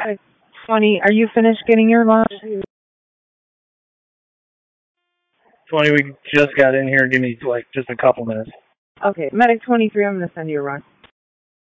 Medic 20, are you finished getting your lunch? 20, we just got in here. Give me, just a couple minutes. Okay, Medic 23, I'm going to send you a run.